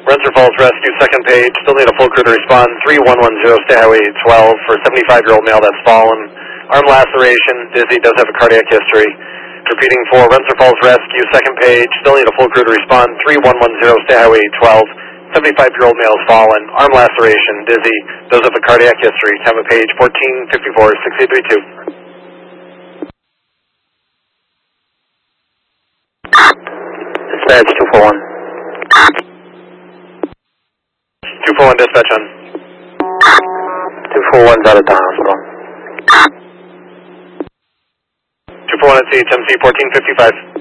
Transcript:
Rensselaer Falls Rescue, second page. Still need a full crew to respond. 3110, State Highway 12 for 75-year-old male that's fallen. Arm laceration, dizzy, does have a cardiac history. Repeating for Rensselaer Falls Rescue, second page. Still need a full crew to respond. 3110, State Highway 12. 75-year-old male is fallen. Arm laceration, dizzy, does have a cardiac history. Time of page 1454, 6832. Dispatch 241. 241 dispatch on. 241's out of town hospital. 241 at CHMC 1455.